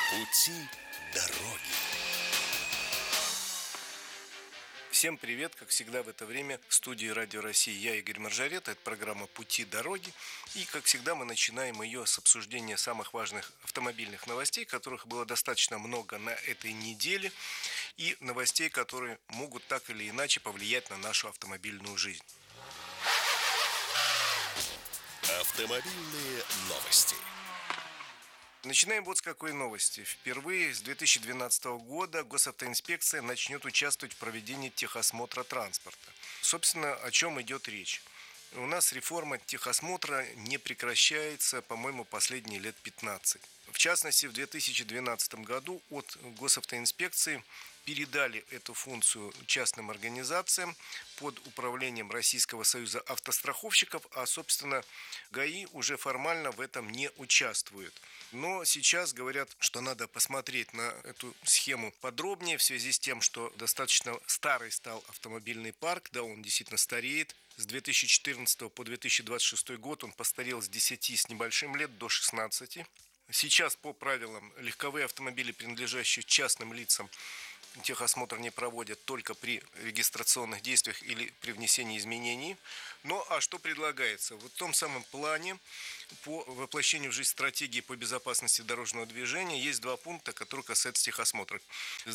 Пути дороги. Всем привет! Как всегда в это время в студии Радио России я, Игорь Маржарет. Это программа «Пути дороги». И, как всегда, мы начинаем ее с обсуждения самых важных автомобильных новостей, которых было достаточно много на этой неделе, и новостей, которые могут так или иначе повлиять на нашу автомобильную жизнь. Автомобильные новости. Начинаем вот с какой новости. Впервые с 2012 года госавтоинспекция начнет участвовать в проведении техосмотра транспорта. Собственно, о чем идет речь. У нас реформа техосмотра не прекращается, по-моему, последние лет 15. В частности, в 2012 году от госавтоинспекции передали эту функцию частным организациям под управлением Российского союза автостраховщиков, а, собственно, ГАИ уже формально в этом не участвует. Но сейчас говорят, что надо посмотреть на эту схему подробнее в связи с тем, что достаточно старый стал автомобильный парк, да, он действительно стареет. С 2014 по 2026 год он постарел с 10 с небольшим лет до 16. Сейчас по правилам легковые автомобили, принадлежащие частным лицам, техосмотр не проводят только при регистрационных действиях или при внесении изменений. Ну а что предлагается? Вот в том самом плане по воплощению в жизнь стратегии по безопасности дорожного движения есть два пункта, которые касаются техосмотра. С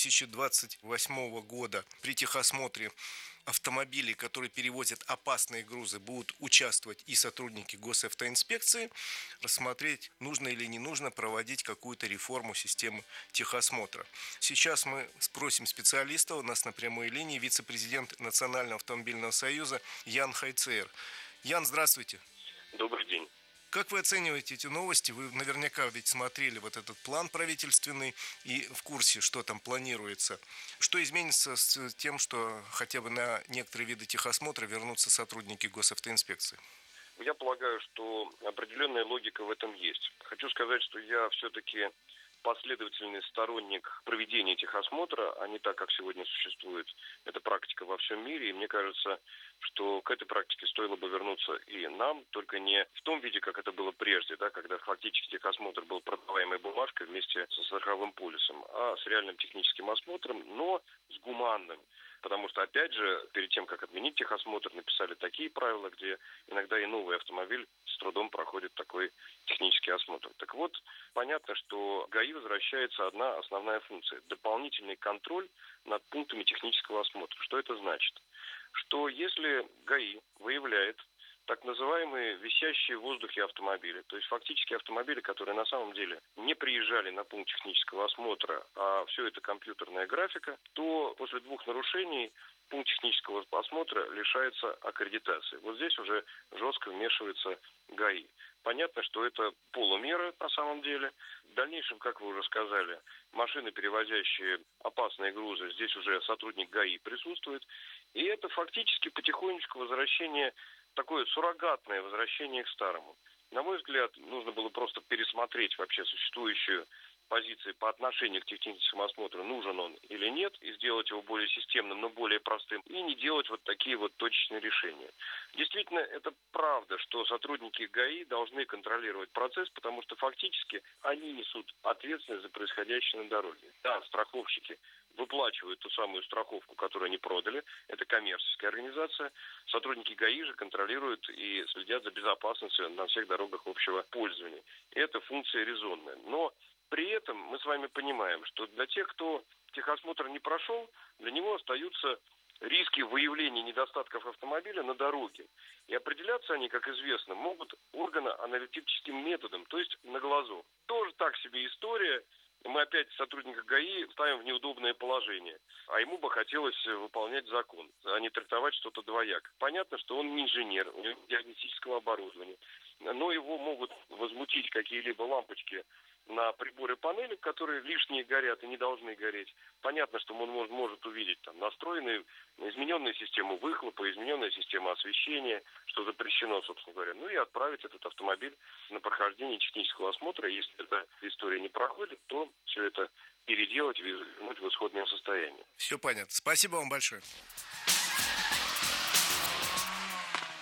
2028 года при техосмотре автомобилей, которые перевозят опасные грузы, будут участвовать и сотрудники госавтоинспекции, рассмотреть, нужно или не нужно проводить какую-то реформу системы техосмотра. Сейчас мы спросим специалиста, у нас на прямой линии вице-президент Национального автомобильного союза Ян Хайцер. Ян, здравствуйте. Добрый день. Как вы оцениваете эти новости? Вы наверняка ведь смотрели вот этот план правительственный и в курсе, что там планируется. Что изменится с тем, что хотя бы на некоторые виды техосмотра вернутся сотрудники госавтоинспекции? Я полагаю, что определенная логика в этом есть. Хочу сказать, что я все-таки последовательный сторонник проведения техосмотра, а не так, как сегодня существует эта практика во всем мире. И мне кажется, что к этой практике стоило бы вернуться и нам, только не в том виде, как это было прежде, да, когда фактически техосмотр был продаваемой бумажкой вместе со страховым полисом, а с реальным техническим осмотром, но с гуманным. Потому что, опять же, перед тем, как отменить техосмотр, написали такие правила, где иногда и новый автомобиль с трудом проходит такой технический осмотр. Так вот, понятно, что ГАИ возвращается одна основная функция – дополнительный контроль над пунктами технического осмотра. Что это значит? Что если ГАИ выявляет так называемые висящие в воздухе автомобили, то есть фактически автомобили, которые на самом деле не приезжали на пункт технического осмотра, а все это компьютерная графика, то после 2 нарушений пункт технического осмотра лишается аккредитации. Вот здесь уже жестко вмешивается ГАИ. Понятно, что это полумера на самом деле. В дальнейшем, как вы уже сказали, машины, перевозящие опасные грузы, здесь уже сотрудник ГАИ присутствует. И это фактически потихонечку возвращение, такое суррогатное возвращение к старому. На мой взгляд, нужно было просто пересмотреть вообще существующую позиции по отношению к техническому осмотру, нужен он или нет, и сделать его более системным, но более простым, и не делать вот такие вот точечные решения. Действительно, это правда, что сотрудники ГАИ должны контролировать процесс, потому что фактически они несут ответственность за происходящее на дороге. Да, страховщики выплачивают ту самую страховку, которую они продали, это коммерческая организация. Сотрудники ГАИ же контролируют и следят за безопасностью на всех дорогах общего пользования. И это функция резонная. Но при этом мы с вами понимаем, что для тех, кто техосмотр не прошел, для него остаются риски выявления недостатков автомобиля на дороге. И определяться они, как известно, могут органоаналитическим методом, то есть на глазу. Тоже так себе история. Мы опять сотрудника ГАИ ставим в неудобное положение. А ему бы хотелось выполнять закон, а не трактовать что-то двояко. Понятно, что он не инженер, у него нет диагностического оборудования. Но его могут возмутить какие-либо лампочки на приборы панели, которые лишние горят и не должны гореть. Понятно, что он может увидеть там настроенную, измененную систему выхлопа, измененную систему освещения, что запрещено, собственно говоря. Ну и отправить этот автомобиль на прохождение технического осмотра. Если эта история не проходит, то все это переделать, вернуть в исходное состояние. Все понятно. Спасибо вам большое.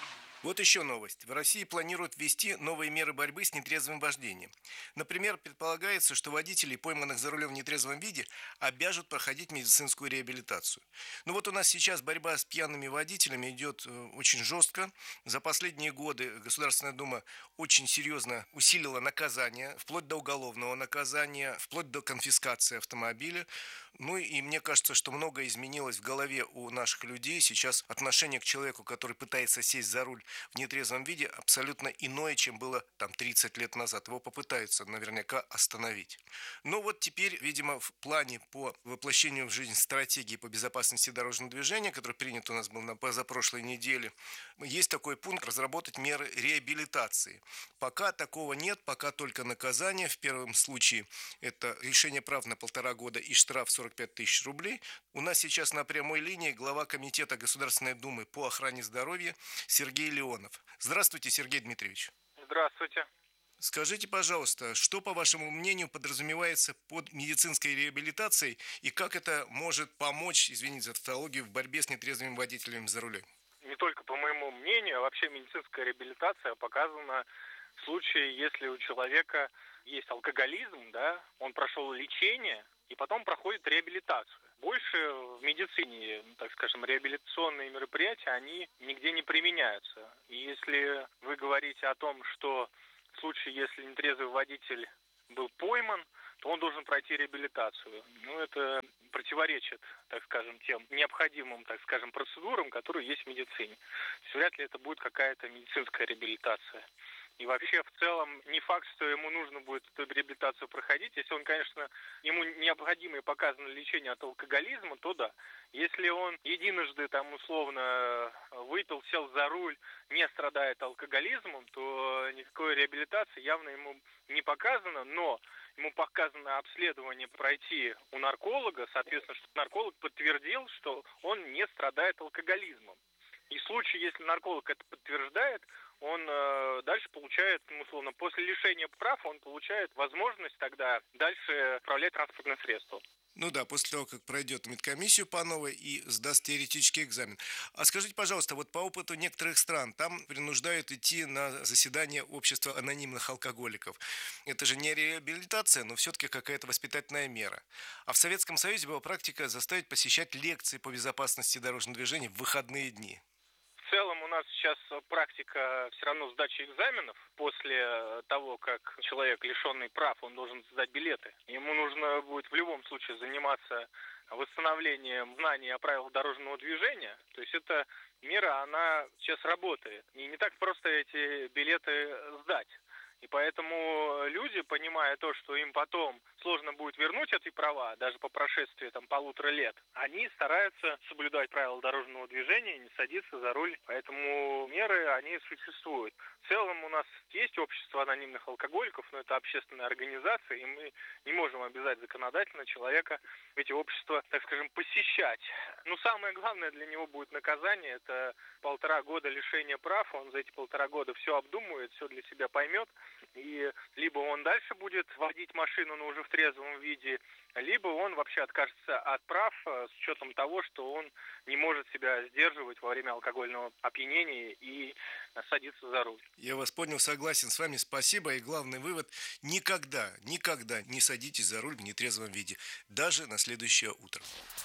Вот еще новость. В России планируют ввести новые меры борьбы с нетрезвым вождением. Например, предполагается, что водителей, пойманных за рулем в нетрезвом виде, обяжут проходить медицинскую реабилитацию. Ну вот у нас сейчас борьба с пьяными водителями идет очень жестко. За последние годы Государственная Дума очень серьезно усилила наказание, вплоть до уголовного наказания, вплоть до конфискации автомобиля. Ну и мне кажется, что многое изменилось в голове у наших людей. Сейчас отношение к человеку, который пытается сесть за руль в нетрезвом виде, абсолютно иное, чем было там 30 лет назад. Его попытаются наверняка остановить. Но вот теперь, видимо, в плане по воплощению в жизнь стратегии по безопасности дорожного движения, который принят у нас был на позапрошлой неделе, есть такой пункт — разработать меры реабилитации. Пока такого нет, пока только наказание. В первом случае это лишение прав на 1,5 года и штраф 45 тысяч рублей. У нас сейчас на прямой линии глава Комитета Государственной Думы по охране здоровья Сергей Леонов. Здравствуйте, Сергей Дмитриевич. Здравствуйте. Скажите, пожалуйста, что, по вашему мнению, подразумевается под медицинской реабилитацией и как это может помочь, извините за тавтологию, в борьбе с нетрезвыми водителями за рулем? Не только по моему мнению, а вообще медицинская реабилитация показана в случае, если у человека есть алкоголизм, да, он прошел лечение и потом проходит реабилитацию. Больше в медицине, так скажем, реабилитационные мероприятия, они нигде не применяются. И если вы говорите о том, что в случае, если нетрезвый водитель был пойман, то он должен пройти реабилитацию. Ну, это противоречит, так скажем, тем необходимым, так скажем, процедурам, которые есть в медицине. То есть вряд ли это будет какая-то медицинская реабилитация. И вообще, в целом, не факт, что ему нужно будет эту реабилитацию проходить. Если он, конечно, ему необходимо и показано лечение от алкоголизма, то да. Если он единожды, там, условно, выпил, сел за руль, не страдает алкоголизмом, то никакой реабилитации явно ему не показано, но ему показано обследование пройти у нарколога, соответственно, что нарколог подтвердил, что он не страдает алкоголизмом. И в случае, если нарколог это подтверждает, он дальше получает, условно, после лишения прав, он получает возможность тогда дальше управлять транспортным средством. Ну да, после того, как пройдет медкомиссию по новой и сдаст теоретический экзамен. А скажите, пожалуйста, вот по опыту некоторых стран, там принуждают идти на заседание общества анонимных алкоголиков. Это же не реабилитация, но все-таки какая-то воспитательная мера. А в Советском Союзе была практика заставить посещать лекции по безопасности дорожного движения в выходные дни. В целом у нас сейчас практика все равно сдачи экзаменов. После того, как человек, лишенный прав, он должен сдать билеты. Ему нужно будет в любом случае заниматься восстановлением знаний о правилах дорожного движения. То есть эта мера, она сейчас работает. И не так просто эти билеты сдать. И поэтому люди, понимая то, что им потом сложно будет вернуть эти права, даже по прошествии 1,5 лет, они стараются соблюдать правила дорожного движения и не садиться за руль. Поэтому меры, они существуют. В целом у нас есть общество анонимных алкоголиков, но это общественная организация, и мы не можем обязать законодательно человека в эти общества, так скажем, посещать. Но самое главное для него будет наказание, это 1,5 года лишения прав. Он за эти 1,5 года все обдумывает, все для себя поймет. И либо он дальше будет водить машину, но уже в трезвом виде, либо он вообще откажется от прав с учетом того, что он не может себя сдерживать во время алкогольного опьянения и садиться за руль. Я вас понял, согласен с вами, спасибо. И главный вывод: никогда не садитесь за руль в нетрезвом виде, даже на следующее утро.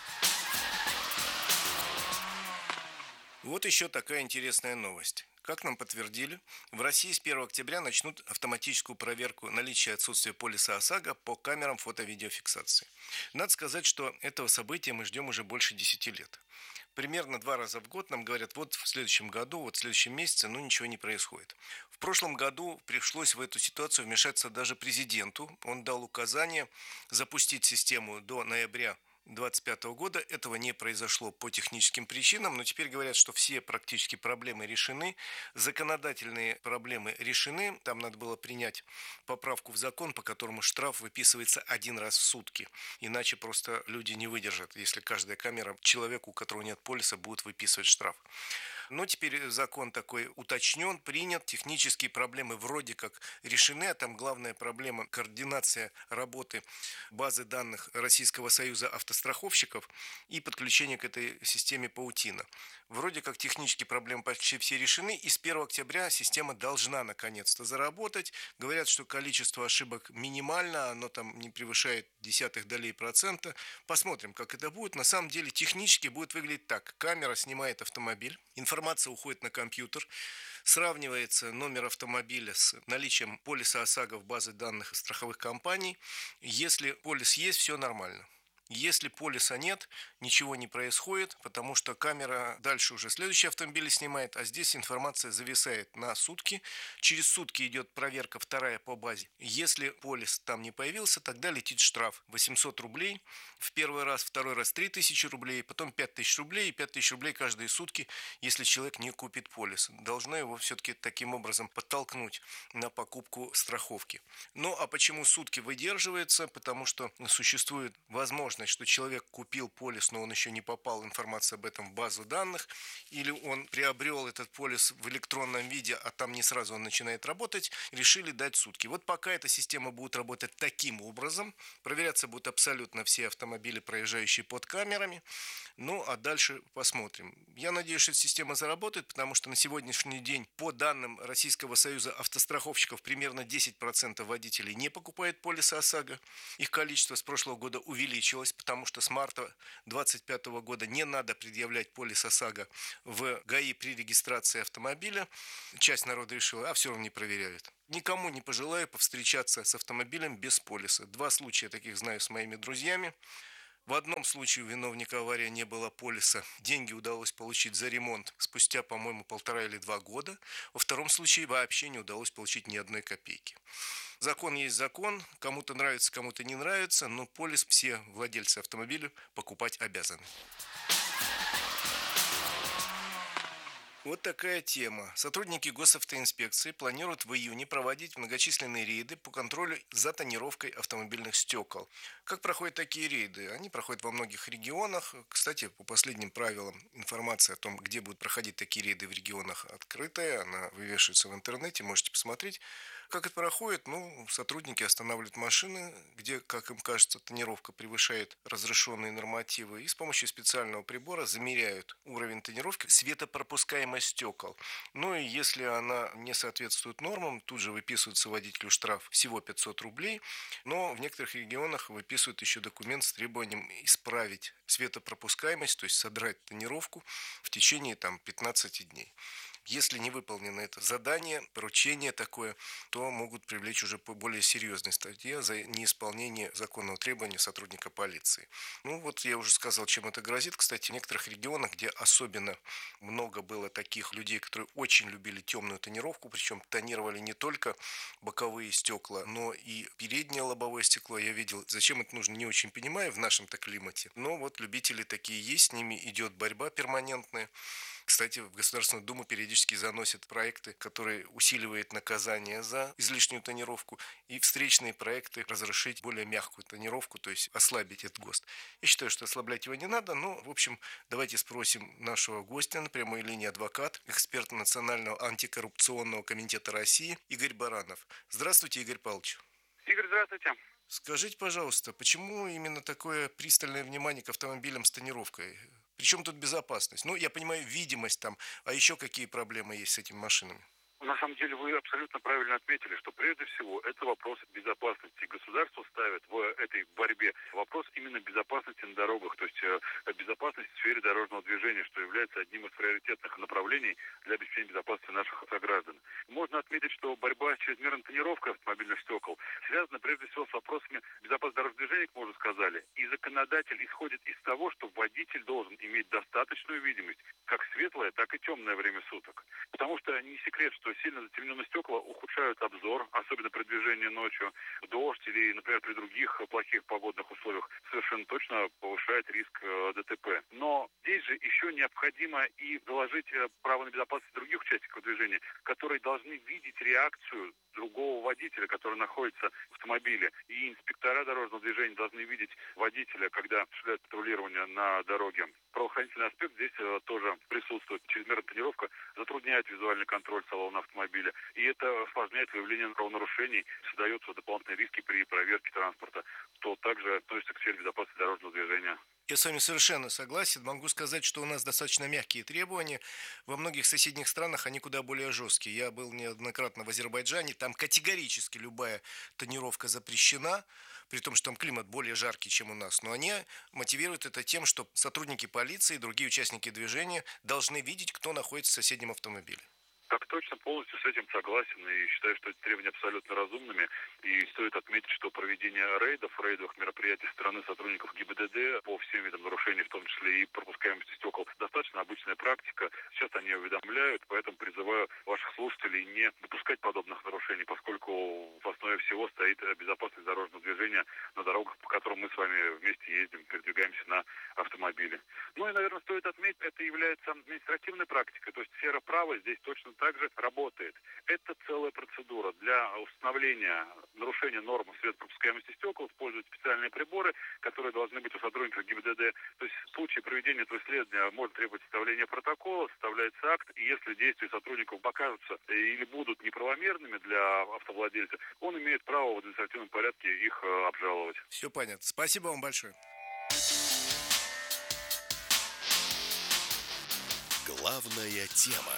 Вот еще такая интересная новость. Как нам подтвердили, в России с 1 октября начнут автоматическую проверку наличия и отсутствия полиса ОСАГО по камерам фото-видеофиксации. Надо сказать, что этого события мы ждем уже больше 10 лет. Примерно 2 раза в год нам говорят, вот в следующем году, вот в следующем месяце, ничего не происходит. В прошлом году пришлось в эту ситуацию вмешаться даже президенту. Он дал указание запустить систему до ноября 2025 года. Этого не произошло по техническим причинам, но теперь говорят, что все практически проблемы решены, законодательные проблемы решены. Там надо было принять поправку в закон, по которому штраф выписывается 1 раз в сутки. Иначе просто люди не выдержат, если каждая камера человеку, у которого нет полиса, будет выписывать штраф. Но теперь закон такой уточнен, принят, технические проблемы вроде как решены, а там главная проблема — координация работы базы данных Российского союза автостраховщиков страховщиков и подключение к этой системе паутина. Вроде как технические проблемы почти все решены, и с 1 октября система должна наконец-то заработать. Говорят, что количество ошибок минимально, оно там не превышает десятых долей процента. Посмотрим, как это будет. На самом деле технически будет выглядеть так. Камера снимает автомобиль, информация уходит на компьютер, сравнивается номер автомобиля с наличием полиса ОСАГО в базе данных страховых компаний. Если полис есть, все нормально. Если полиса нет, ничего не происходит, потому что камера дальше уже следующий автомобиль снимает, а здесь информация зависает на сутки. Через сутки идет проверка вторая по базе. Если полис там не появился, тогда летит штраф 800 рублей. В первый раз, второй раз 3000 рублей, потом 5000 рублей и 5000 рублей каждые сутки, если человек не купит полис. Должно его все-таки таким образом подтолкнуть на покупку страховки. Ну а почему сутки выдерживается? Потому что существует возможность, что человек купил полис, но он еще не попал, информация об этом в базу данных, или он приобрел этот полис в электронном виде, а там не сразу он начинает работать, решили дать сутки. Вот пока эта система будет работать таким образом, проверяться будут абсолютно все автомобили, проезжающие под камерами, ну а дальше посмотрим. Я надеюсь, что эта система заработает, потому что на сегодняшний день, по данным Российского союза автостраховщиков, примерно 10% водителей не покупает полисы ОСАГО. Их количество с прошлого года увеличилось, потому что с марта 2025 года не надо предъявлять полис ОСАГО в ГАИ при регистрации автомобиля. Часть народа решила, а все равно не проверяют. Никому не пожелаю повстречаться с автомобилем без полиса. 2 случая таких знаю с моими друзьями. В одном случае у виновника аварии не было полиса. Деньги удалось получить за ремонт спустя, по-моему, 1,5 или 2 года. Во втором случае вообще не удалось получить ни одной копейки. Закон есть закон. Кому-то нравится, кому-то не нравится. Но полис все владельцы автомобиля покупать обязаны. Вот такая тема. Сотрудники госавтоинспекции планируют в июне проводить многочисленные рейды по контролю за тонировкой автомобильных стекол. Как проходят такие рейды? Они проходят во многих регионах. Кстати, по последним правилам информация о том, где будут проходить такие рейды в регионах, открытая. Она вывешивается в интернете, можете посмотреть. Как это проходит? Сотрудники останавливают машины, где, как им кажется, тонировка превышает разрешенные нормативы, и с помощью специального прибора замеряют уровень тонировки, светопропускаемость стекол. И если она не соответствует нормам, тут же выписывается водителю штраф всего 500 рублей, но в некоторых регионах выписывают еще документ с требованием исправить светопропускаемость, то есть содрать тонировку в течение 15 дней. Если не выполнено это задание, поручение такое, то могут привлечь уже по более серьезной статье за неисполнение законного требования сотрудника полиции. Я уже сказал, чем это грозит. Кстати, в некоторых регионах, где особенно много было таких людей, которые очень любили темную тонировку, причем тонировали не только боковые стекла, но и переднее лобовое стекло. Я видел, зачем это нужно, не очень понимаю в нашем-то климате. Но любители такие есть, с ними идет борьба перманентная. Кстати, в Государственную Думу периодически заносят проекты, которые усиливают наказание за излишнюю тонировку, и встречные проекты разрешить более мягкую тонировку, то есть ослабить этот ГОСТ. Я считаю, что ослаблять его не надо, но, в общем, давайте спросим нашего гостя на прямой линии, адвокат, эксперт Национального антикоррупционного комитета России Игорь Баранов. Здравствуйте, Игорь Павлович. Игорь, здравствуйте. Скажите, пожалуйста, почему именно такое пристальное внимание к автомобилям с тонировкой? Причем тут безопасность? Я понимаю, видимость там, а еще какие проблемы есть с этими машинами? На самом деле вы абсолютно правильно отметили, что прежде всего это вопрос безопасности. Государство ставит в этой борьбе вопрос именно безопасности на дорогах, то есть безопасности в сфере дорожного движения, что является одним из приоритетных направлений для обеспечения безопасности наших сограждан. Можно отметить, что борьба с чрезмерной тонировкой автомобильных стекол связана прежде всего с вопросами безопасности дорожного движения, как мы уже сказали. И законодатель исходит из того, что водитель должен иметь достаточную видимость как в светлое, так и темное время суток. Потому что не секрет, что сильно затемненные стекла ухудшают обзор, особенно при движении ночью, в дождь или, например, при других плохих погодных условиях, совершенно точно повышает риск ДТП. Но здесь же еще необходимо и заложить право на безопасность других участников движения, которые должны видеть реакцию другого водителя, который находится в автомобиле. И инспектора дорожного движения должны видеть водителя, когда осуществляют патрулирование на дороге. Правоохранительный аспект здесь тоже присутствует. Чрезмерная тренировка затрудняет визуальный контроль салона автомобиля. И это осложняет выявление правонарушений, создается дополнительные риски при проверке транспорта, то также относится к сфере безопасности дорожного движения. Я с вами совершенно согласен. Могу сказать, что у нас достаточно мягкие требования. Во многих соседних странах они куда более жесткие. Я был неоднократно в Азербайджане. Там категорически любая тонировка запрещена, при том, что там климат более жаркий, чем у нас. Но они мотивируют это тем, что сотрудники полиции и другие участники движения должны видеть, кто находится в соседнем автомобиле. Так точно, полностью с этим согласен и считаю, что эти требования абсолютно разумными. И стоит отметить, что проведение рейдовых мероприятий со стороны сотрудников ГИБДД по всем видам нарушений, в том числе и пропускаемости стекол, достаточно обычная практика. Сейчас они уведомляют, поэтому призываю ваших слушателей не допускать подобных нарушений, поскольку в основе всего стоит безопасность дорожного движения на дорогах, по которым мы с вами вместе ездим, передвигаемся на автомобиле. Ну и, наверное, стоит отметить, это является административной практикой, то есть сфера права здесь точно также работает. Это целая процедура. Для установления нарушения норм светопропускаемости стекол используют специальные приборы, которые должны быть у сотрудников ГИБДД. То есть в случае проведения этого исследования можно требовать составления протокола, составляется акт, и если действия сотрудников покажутся или будут неправомерными для автовладельца, он имеет право в административном порядке их обжаловать. Все понятно. Спасибо вам большое. Главная тема.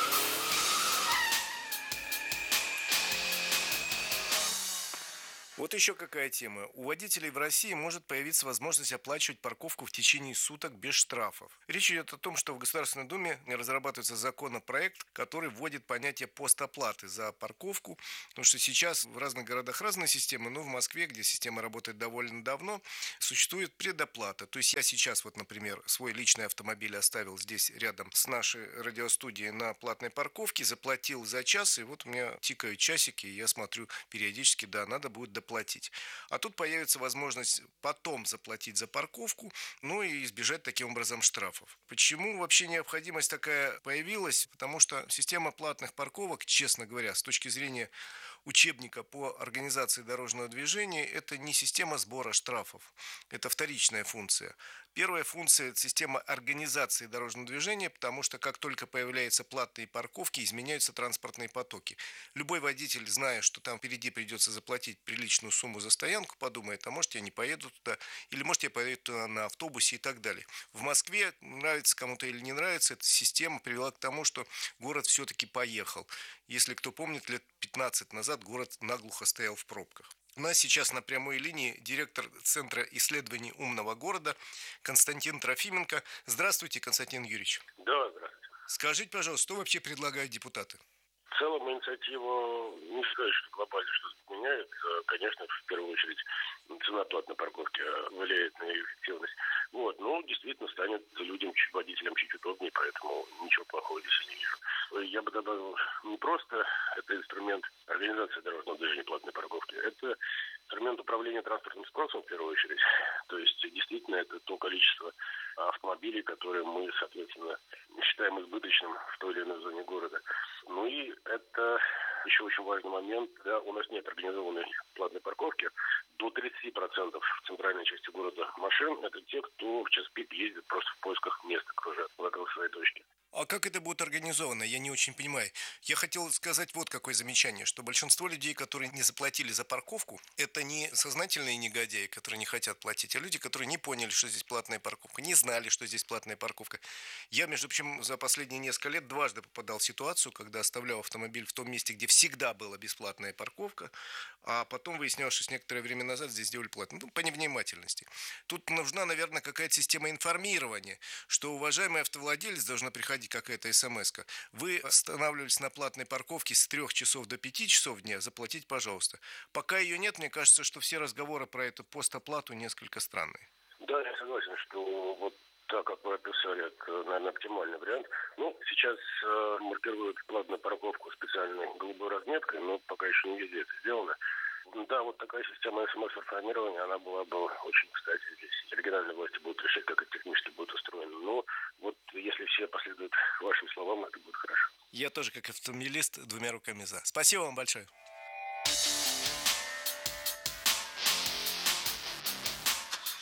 Вот еще какая тема. У водителей в России может появиться возможность оплачивать парковку в течение суток без штрафов. Речь идет о том, что в Государственной Думе разрабатывается законопроект, который вводит понятие постоплаты за парковку, потому что сейчас в разных городах разные системы, но в Москве, где система работает довольно давно, существует предоплата. То есть я сейчас, вот, например, свой личный автомобиль оставил здесь рядом с нашей радиостудией на платной парковке, заплатил за час, и вот у меня тикают часики, и я смотрю периодически, да, надо будет доплатить. А тут появится возможность потом заплатить за парковку, ну и избежать таким образом штрафов. Почему вообще необходимость такая появилась? Потому что система платных парковок, честно говоря, с точки зрения учебника по организации дорожного движения, это не система сбора штрафов, это вторичная функция. Первая функция – это система организации дорожного движения, потому что как только появляются платные парковки, изменяются транспортные потоки. Любой водитель, зная, что там впереди придется заплатить приличную сумму за стоянку, подумает, а может я не поеду туда, или может я поеду туда на автобусе и так далее. В Москве, нравится кому-то или не нравится, эта система привела к тому, что город все-таки поехал. Если кто помнит, лет 15 назад город наглухо стоял в пробках. У нас сейчас на прямой линии директор Центра исследований умного города Константин Трофименко. Здравствуйте, Константин Юрьевич. Да, здравствуйте. Скажите, пожалуйста, что вообще предлагают депутаты? В целом инициатива, не сказать, что глобально что-то меняет. Конечно, в первую очередь цена платной парковки влияет на ее эффективность. Вот, ну, действительно, станет людям, водителям чуть удобнее, поэтому ничего плохого здесь не вижу. Я бы добавил, не просто это инструмент организации дорожного движения платной парковки, это инструмент управления транспортным спросом в первую очередь. То есть, действительно, это то количество автомобилей, которые мы, соответственно, считаем избыточным в той или иной зоне города. Ну и это еще очень важный момент. Да, у нас нет организованной платной парковки. До 30% в центральной части города машин – это те, кто в час пик ездит просто в поисках места, кружат вокруг своей точки. А как это будет организовано? Я не очень понимаю. Я хотел сказать вот какое замечание, что большинство людей, которые не заплатили за парковку, это не сознательные негодяи, которые не хотят платить, а люди, которые не поняли, что здесь платная парковка, не знали, что здесь платная парковка. Я, между прочим, за последние несколько лет дважды попадал в ситуацию, когда оставлял автомобиль в том месте, где всегда была бесплатная парковка, а потом выяснялось, что некоторое время назад здесь сделали платную. Ну, по невнимательности. Тут нужна, наверное, какая-то система информирования, что уважаемый автовладелец должна приходить какая-то смс-ка. Вы останавливались на платной парковке с 3 часов до 5 часов дня, заплатить, пожалуйста. Пока ее нет, мне кажется, что все разговоры про эту постоплату несколько странные. Да, я согласен, что вот так, как вы описали, это, наверное, оптимальный вариант. Ну, сейчас маркируют платную парковку специальной голубой разметкой, но пока еще не везде это сделано. Да, вот такая система СМС-информирования, она была бы очень кстати здесь. Региональные власти будут решать, как это технически будет устроено. Но вот если все последуют вашим словам, это будет хорошо. Я тоже, как автомобилист, двумя руками за. Спасибо вам большое.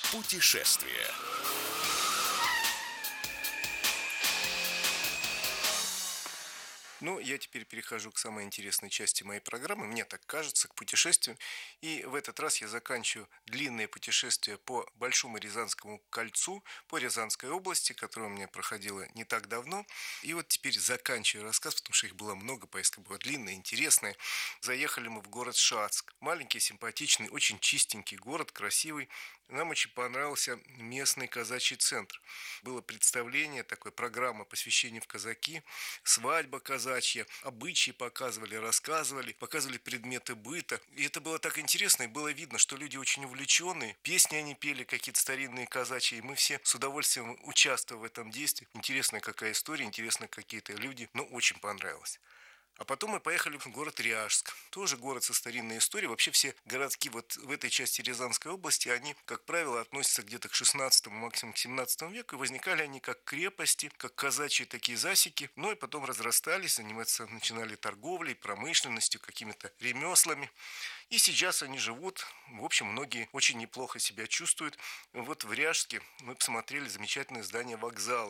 Путешествие. Ну, я теперь перехожу к самой интересной части моей программы, мне так кажется, к путешествию. И в этот раз я заканчиваю длинное путешествие по Большому Рязанскому кольцу, по Рязанской области, которое у меня проходило не так давно. И вот теперь заканчиваю рассказ, потому что их было много, поездка была длинная, интересная. Заехали мы в город Шацк. Маленький, симпатичный, очень чистенький город, красивый. Нам очень понравился местный казачий центр. Было представление, такая программа посвящения в казаки, свадьба казачья, обычаи показывали, рассказывали, показывали предметы быта. И это было так интересно, и было видно, что люди очень увлеченные. Песни они пели, какие-то старинные казачьи, и мы все с удовольствием участвовали в этом действии. Интересная какая история, интересно какие-то люди, но очень понравилось. А потом мы поехали в город Ряжск. Тоже город со старинной историей. Вообще все городки вот в этой части Рязанской области, они, как правило, относятся где-то к 16 максимум к 17 веку. И возникали они как крепости, как казачьи такие засеки. Ну и потом разрастались, заниматься начинали торговлей, промышленностью, какими-то ремеслами. И сейчас они живут, в общем, многие очень неплохо себя чувствуют. Вот в Ряжске мы посмотрели замечательное здание вокзала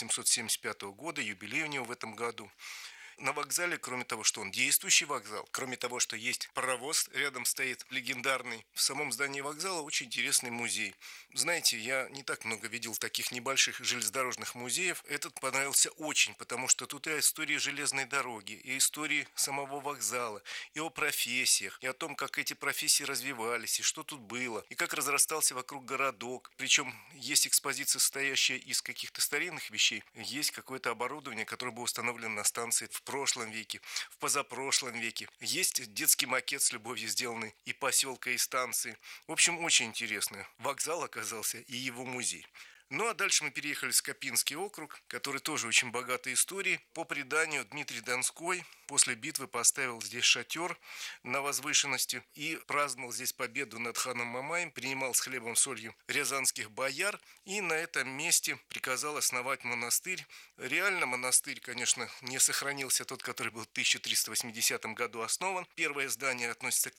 1875 года, юбилей у него в этом году. На вокзале, кроме того, что он действующий вокзал, кроме того, что есть паровоз, рядом стоит легендарный, в самом здании вокзала очень интересный музей. Знаете, я не так много видел таких небольших железнодорожных музеев. Этот понравился очень, потому что тут и истории железной дороги, и истории самого вокзала, и о профессиях, и о том, как эти профессии развивались, и что тут было, и как разрастался вокруг городок. Причем есть экспозиция, состоящая из каких-то старинных вещей, есть какое-то оборудование, которое было установлено на станции в прошлом веке, в позапрошлом веке. Есть детский макет с любовью сделанный и поселка, и станции. В общем, очень интересно. Вокзал оказался и его музей. Ну а дальше мы переехали в Скопинский округ, который тоже очень богатой историей. По преданию, Дмитрий Донской после битвы поставил здесь шатер на возвышенности и праздновал здесь победу над ханом Мамаем, принимал с хлебом солью рязанских бояр и на этом месте приказал основать монастырь. Реально монастырь, конечно, не сохранился, тот, который был в 1380 году основан. Первое здание относится к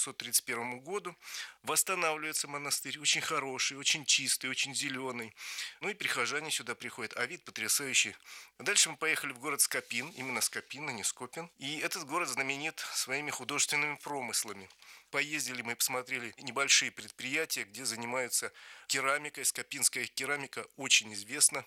1631 году. Восстанавливается монастырь, очень хороший, очень чистый, очень зеленый. Ну и прихожане сюда приходят, а вид потрясающий. Дальше мы поехали в город Скопин, именно Скопин, а не Скопин. И этот город знаменит своими художественными промыслами. Поездили мы и посмотрели небольшие предприятия, где занимаются керамикой. Скопинская керамика очень известна.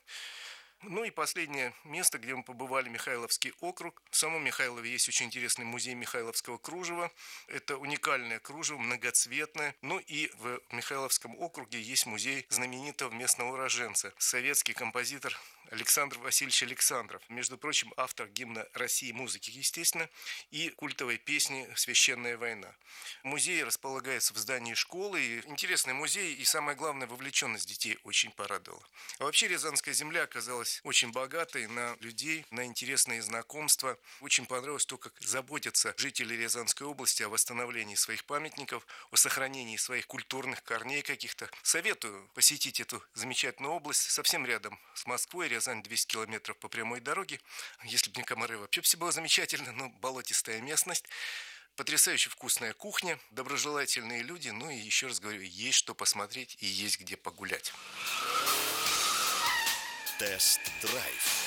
Ну и последнее место, где мы побывали, Михайловский округ. В самом Михайлове есть очень интересный музей Михайловского кружева. Это уникальное кружево, многоцветное. Ну и в Михайловском округе есть музей знаменитого местного уроженца. Советский композитор Александр Васильевич Александров. Между прочим, автор гимна России музыки, естественно, и культовой песни «Священная война». Музей располагается в здании школы. И интересный музей, и самое главное, вовлеченность детей очень порадовала. А вообще Рязанская земля оказалась очень богатой на людей, на интересные знакомства. Очень понравилось то, как заботятся жители Рязанской области о восстановлении своих памятников, о сохранении своих культурных корней каких-то. Советую посетить эту замечательную область. Совсем рядом с Москвой, Рязань 200 километров по прямой дороге. Если бы не комары, вообще все было замечательно, но болотистая местность. Потрясающе вкусная кухня, доброжелательные люди. Ну и еще раз говорю, есть что посмотреть и есть где погулять. Тест-драйв.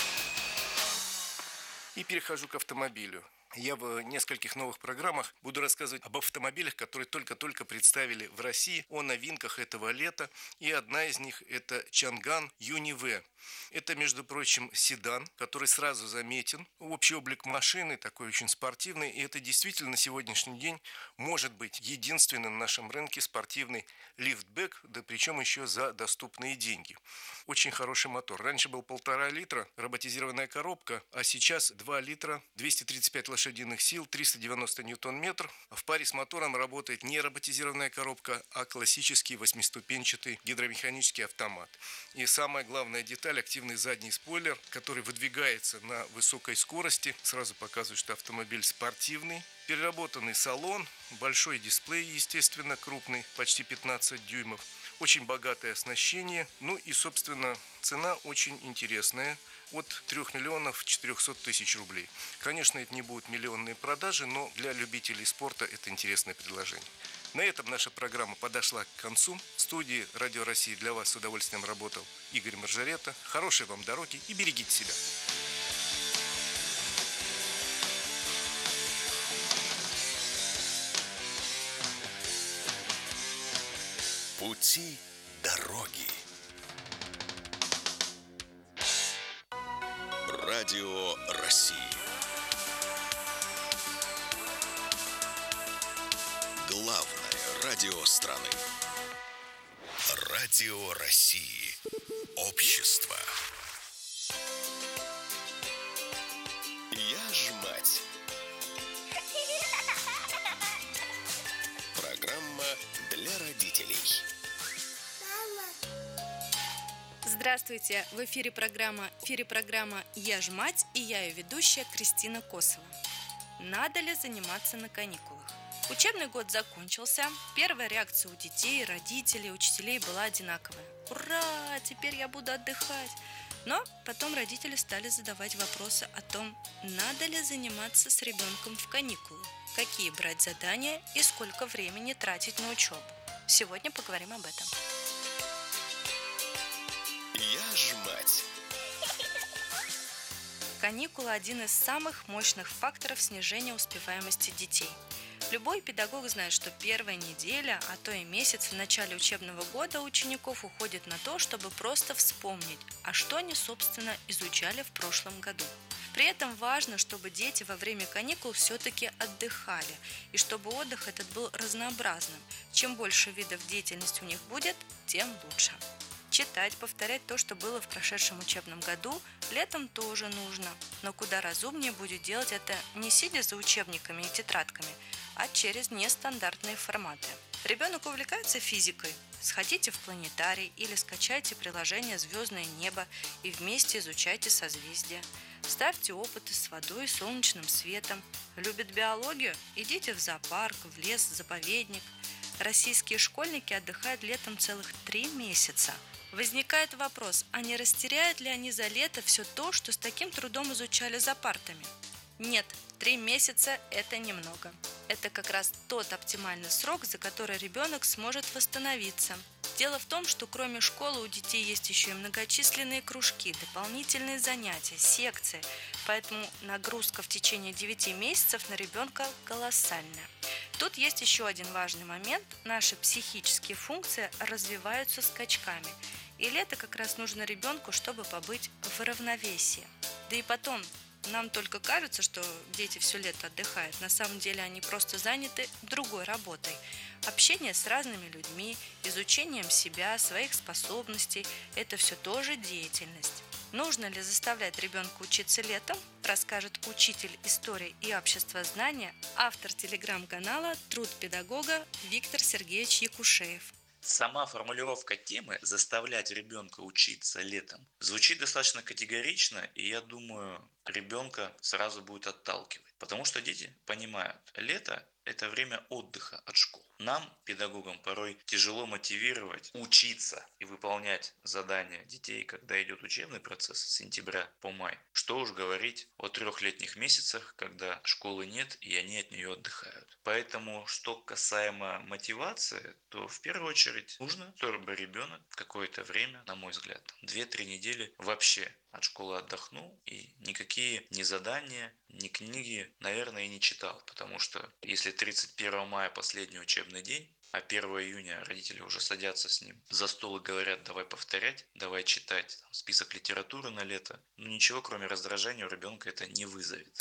И перехожу к автомобилю. Я в нескольких новых программах буду рассказывать об автомобилях, которые только-только представили в России, о новинках этого лета. И одна из них – это Чанган Юни-В. Это, между прочим, седан, который сразу заметен. Общий облик машины такой очень спортивный. И это действительно на сегодняшний день может быть единственным на нашем рынке спортивный лифтбэк, да причем еще за доступные деньги. Очень хороший мотор. Раньше был 1,5 литра роботизированная коробка, а сейчас 2 литра, 235 лошадиных сил, 390 ньютон-метр. В паре с мотором работает не роботизированная коробка, а классический 8-ступенчатый гидромеханический автомат. И самая главная деталь – активный задний спойлер, который выдвигается на высокой скорости. Сразу показывает, что автомобиль спортивный. Переработанный салон, большой дисплей, естественно, крупный, почти 15 дюймов. Очень богатое оснащение. Ну и, собственно, цена очень интересная. От 3 миллионов 400 тысяч рублей. Конечно, это не будут миллионные продажи, но для любителей спорта это интересное предложение. На этом наша программа подошла к концу. В студии Радио России для вас с удовольствием работал Игорь Маржарета. Хорошей вам дороги и берегите себя. Пути дороги. Радио России. Главное радио страны. Радио России. Общество. Я ж мать. Программа для родителей. Здравствуйте! В эфире программа «Я ж мать» и я ее ведущая Кристина Косова. Надо ли заниматься на каникулах? Учебный год закончился. Первая реакция у детей, родителей, учителей была одинаковая. Ура! Теперь я буду отдыхать! Но потом родители стали задавать вопросы о том, надо ли заниматься с ребенком в каникулы, какие брать задания и сколько времени тратить на учебу. Сегодня поговорим об этом. Я ж мать. Каникулы – один из самых мощных факторов снижения успеваемости детей. Любой педагог знает, что первая неделя, а то и месяц в начале учебного года у учеников уходит на то, чтобы просто вспомнить, а что они, собственно, изучали в прошлом году. При этом важно, чтобы дети во время каникул все-таки отдыхали, и чтобы отдых этот был разнообразным. Чем больше видов деятельности у них будет, тем лучше. Читать, повторять то, что было в прошедшем учебном году, летом тоже нужно. Но куда разумнее будет делать это не сидя за учебниками и тетрадками, а через нестандартные форматы. Ребенок увлекается физикой? Сходите в планетарий или скачайте приложение «Звездное небо» и вместе изучайте созвездия. Ставьте опыты с водой и солнечным светом. Любит биологию? Идите в зоопарк, в лес, заповедник. Российские школьники отдыхают летом целых 3 месяца. Возникает вопрос, а не растеряют ли они за лето все то, что с таким трудом изучали за партами? Нет, 3 месяца – это немного. Это как раз тот оптимальный срок, за который ребенок сможет восстановиться. Дело в том, что кроме школы у детей есть еще и многочисленные кружки, дополнительные занятия, секции, поэтому нагрузка в течение 9 месяцев на ребенка колоссальная. Тут есть еще один важный момент – наши психические функции развиваются скачками. И лето как раз нужно ребенку, чтобы побыть в равновесии. Да и потом, нам только кажется, что дети все лето отдыхают. На самом деле они просто заняты другой работой. Общение с разными людьми, изучением себя, своих способностей – это все тоже деятельность. Нужно ли заставлять ребенка учиться летом, расскажет учитель истории и обществознания, автор телеграм-канала «Труд педагога» Виктор Сергеевич Якушеев. Сама формулировка темы «заставлять ребенка учиться летом» звучит достаточно категорично, и я думаю, ребенка сразу будет отталкивать. Потому что дети понимают, лето – это время отдыха от школы. Нам, педагогам, порой тяжело мотивировать, учиться и выполнять задания детей, когда идет учебный процесс с сентября по май. Что уж говорить о 3-летних месяцах, когда школы нет и они от нее отдыхают. Поэтому, что касаемо мотивации, то в первую очередь нужно, чтобы ребенок какое-то время, на мой взгляд, 2-3 недели вообще от школы отдохнул и никакие ни задания, ни книги, наверное, и не читал. Потому что если 31 мая последний учебный день, а 1 июня родители уже садятся с ним за стол и говорят: давай повторять, давай читать список литературы на лето, но ничего кроме раздражения у ребенка это не вызовет.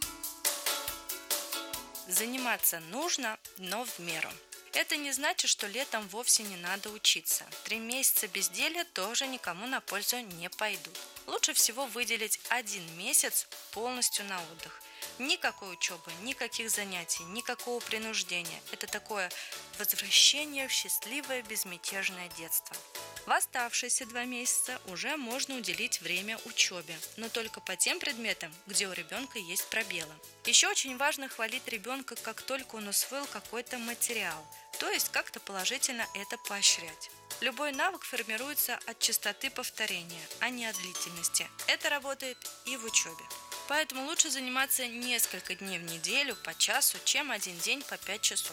Заниматься нужно, но в меру. Это не значит, что летом вовсе не надо учиться. 3 месяца безделья тоже никому на пользу не пойдут. Лучше всего выделить 1 месяц полностью на отдых. Никакой учебы, никаких занятий, никакого принуждения. Это такое возвращение в счастливое безмятежное детство. В оставшиеся 2 месяца уже можно уделить время учебе, но только по тем предметам, где у ребенка есть пробелы. Еще очень важно хвалить ребенка, как только он усвоил какой-то материал, то есть как-то положительно это поощрять. Любой навык формируется от частоты повторения, а не от длительности. Это работает и в учебе. Поэтому лучше заниматься несколько дней в неделю по часу, чем 1 день по 5 часов.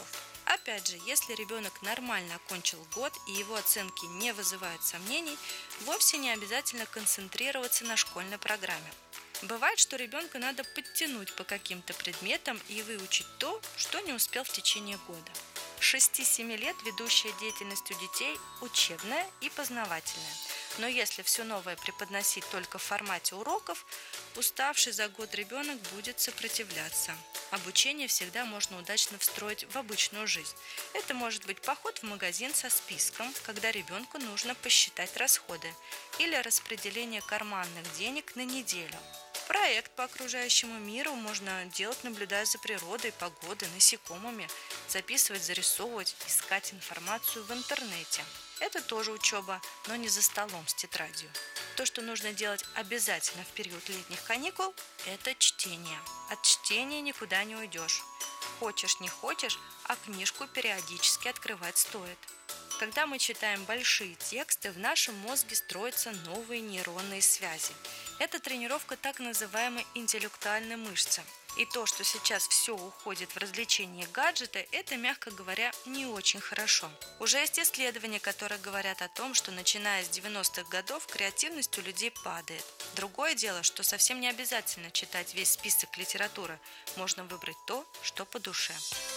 Опять же, если ребенок нормально окончил год и его оценки не вызывают сомнений, вовсе не обязательно концентрироваться на школьной программе. Бывает, что ребенка надо подтянуть по каким-то предметам и выучить то, что не успел в течение года. С 6-7 лет ведущая деятельность у детей учебная и познавательная. Но если все новое преподносить только в формате уроков, уставший за год ребенок будет сопротивляться. Обучение всегда можно удачно встроить в обычную жизнь. Это может быть поход в магазин со списком, когда ребенку нужно посчитать расходы, или распределение карманных денег на неделю. Проект по окружающему миру можно делать, наблюдая за природой, погодой, насекомыми, записывать, зарисовывать, искать информацию в интернете. Это тоже учеба, но не за столом с тетрадью. То, что нужно делать обязательно в период летних каникул, это чтение. От чтения никуда не уйдешь. Хочешь, не хочешь, а книжку периодически открывать стоит. Когда мы читаем большие тексты, в нашем мозге строятся новые нейронные связи. Это тренировка так называемой интеллектуальной мышцы. И то, что сейчас все уходит в развлечение гаджеты, это, мягко говоря, не очень хорошо. Уже есть исследования, которые говорят о том, что начиная с 90-х годов креативность у людей падает. Другое дело, что совсем не обязательно читать весь список литературы. Можно выбрать то, что по душе.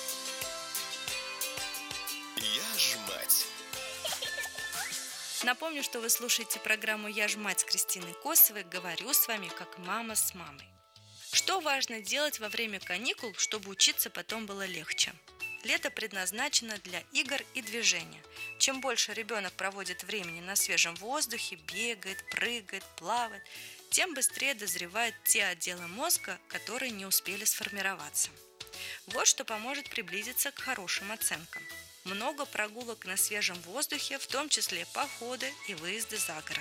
Я ж мать. Напомню, что вы слушаете программу «Я ж мать» с Кристиной Косовой. Говорю с вами как мама с мамой. Что важно делать во время каникул, чтобы учиться потом было легче? Лето предназначено для игр и движения. Чем больше ребенок проводит времени на свежем воздухе, бегает, прыгает, плавает, тем быстрее дозревают те отделы мозга, которые не успели сформироваться. Вот что поможет приблизиться к хорошим оценкам. Много прогулок на свежем воздухе, в том числе походы и выезды за город.